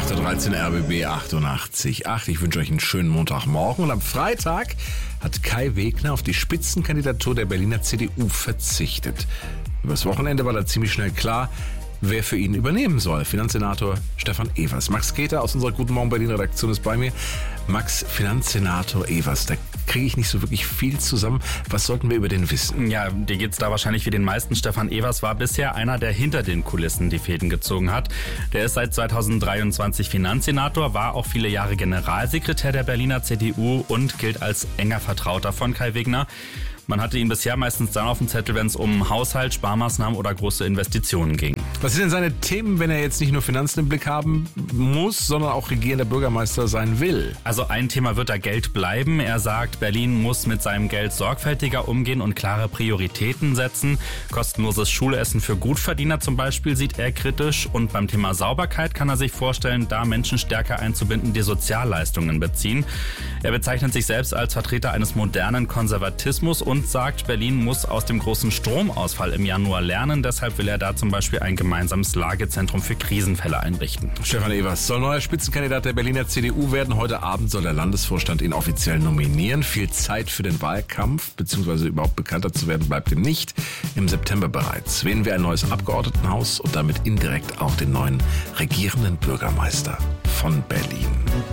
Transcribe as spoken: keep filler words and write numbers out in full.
acht Uhr dreizehn R B B achtundachtzig Komma acht. Ich wünsche euch einen schönen Montagmorgen. Und am Freitag hat Kai Wegner auf die Spitzenkandidatur der Berliner C D U verzichtet. Übers Wochenende war da ziemlich schnell klar, wer für ihn übernehmen soll. Finanzsenator Stefan Evers. Max Keter aus unserer Guten Morgen Berlin-Redaktion ist bei mir. Max, Finanzsenator Evers, da kriege ich nicht so wirklich viel zusammen. Was sollten wir über den wissen? Ja, dir geht's da wahrscheinlich wie den meisten. Stefan Evers war bisher einer, der hinter den Kulissen die Fäden gezogen hat. Der ist seit zweitausenddreiundzwanzig Finanzsenator, war auch viele Jahre Generalsekretär der Berliner C D U und gilt als enger Vertrauter von Kai Wegner. Man hatte ihn bisher meistens dann auf dem Zettel, wenn es um Haushalt, Sparmaßnahmen oder große Investitionen ging. Was sind denn seine Themen, wenn er jetzt nicht nur Finanzen im Blick haben muss, sondern auch regierender Bürgermeister sein will? Also ein Thema wird da Geld bleiben. Er sagt, Berlin muss mit seinem Geld sorgfältiger umgehen und klare Prioritäten setzen. Kostenloses Schulessen für Gutverdiener zum Beispiel sieht er kritisch. Und beim Thema Sauberkeit kann er sich vorstellen, da Menschen stärker einzubinden, die Sozialleistungen beziehen. Er bezeichnet sich selbst als Vertreter eines modernen Konservatismus und sagt, Berlin muss aus dem großen Stromausfall im Januar lernen. Deshalb will er da zum Beispiel ein gemeinsames Lagezentrum für Krisenfälle einrichten. Stefan Evers soll neuer Spitzenkandidat der Berliner C D U werden. Heute Abend soll der Landesvorstand ihn offiziell nominieren. Viel Zeit für den Wahlkampf, beziehungsweise überhaupt bekannter zu werden, bleibt ihm nicht. Im September bereits wählen wir ein neues Abgeordnetenhaus und damit indirekt auch den neuen regierenden Bürgermeister von Berlin.